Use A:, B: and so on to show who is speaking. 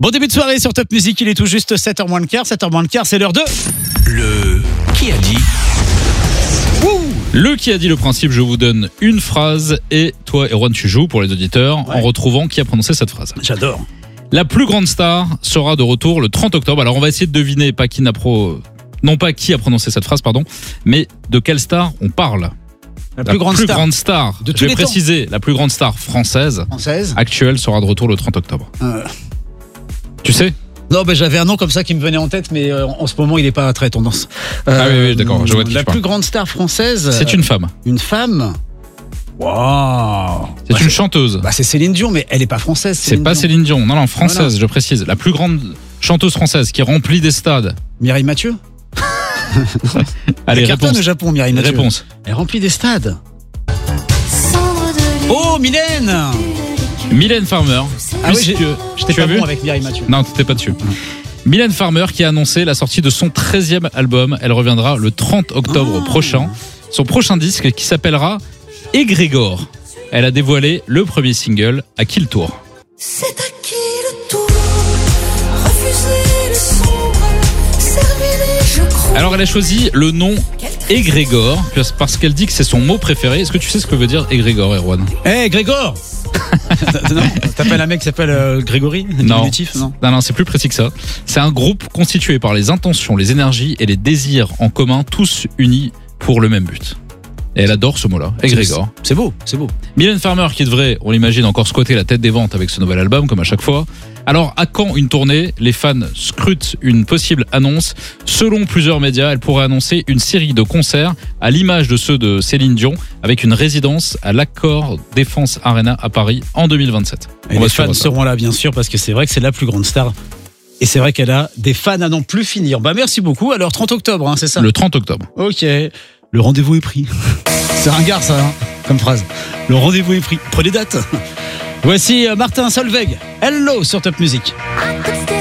A: Bon début de soirée sur Top Music, il est tout juste 7h moins le quart. 7h moins le quart, c'est l'heure de...
B: Le qui a dit.
C: Le qui a dit le principe, je vous donne une phrase et toi, Erwan, tu joues pour les auditeurs en retrouvant qui a prononcé cette phrase.
A: J'adore.
C: La plus grande star sera de retour le 30 octobre. Alors on va essayer de deviner non pas qui a prononcé cette phrase, mais de quelle star on parle.
A: La plus grande
C: star
A: de tous
C: je vais
A: les temps.
C: préciser, la plus grande star française actuelle sera de retour le 30 octobre. Tu sais?
A: Non, j'avais un nom comme ça qui me venait en tête, mais en ce moment, il n'est pas très tendance.
C: Ah oui, d'accord, je vois de qui
A: la
C: tu parles.
A: plus grande star française.
C: C'est une femme.
A: Une femme. Waouh.
C: C'est une chanteuse.
A: C'est Céline Dion, mais elle n'est pas française.
C: C'est pas Céline Dion. Non, française, voilà. Je précise. La plus grande chanteuse française qui remplit des stades.
A: Mireille Mathieu.
C: Allez,
A: réponse. Au Japon, Mireille Mathieu.
C: Réponse.
A: Elle remplit des stades. Oh, Mylène
C: Farmer.
A: Ah oui, j'étais pas bon avec Mireille Mathieu.
C: Non, t'étais pas dessus. Mylène Farmer qui a annoncé la sortie de son 13e album. Elle reviendra le 30 octobre prochain. Son prochain disque qui s'appellera Égrégore. Elle a dévoilé le premier single, À qui le tour?
D: C'est à qui le tour? Refuser le sombre, servir je crois.
C: Alors elle a choisi le nom Égrégore parce qu'elle dit que c'est son mot préféré. Est-ce que tu sais ce que veut dire Égrégore, Erwan?
A: Grégor. Non, t'appelles un mec qui s'appelle Grégory?
C: Non, c'est plus précis que ça. C'est un groupe constitué par les intentions, les énergies et les désirs en commun, tous unis pour le même but. Et elle adore ce mot-là, Égrégore.
A: C'est beau.
C: Mylène Farmer qui devrait, on l'imagine, encore squatter la tête des ventes avec ce nouvel album, comme à chaque fois. Alors, à quand une tournée? Les fans scrutent une possible annonce. Selon plusieurs médias, elle pourrait annoncer une série de concerts à l'image de ceux de Céline Dion, avec une résidence à l'Accor Défense Arena à Paris en 2027.
A: Et les fans seront là, bien sûr, parce que c'est vrai que c'est la plus grande star. Et c'est vrai qu'elle a des fans à n'en plus finir. Merci beaucoup. Alors, 30 octobre, c'est ça?
C: Le 30 octobre.
A: Ok. Le rendez-vous est pris. C'est ringard, ça, comme phrase. Le rendez-vous est pris. Prenez date. Voici Martin Solveig. Hello sur Top Music.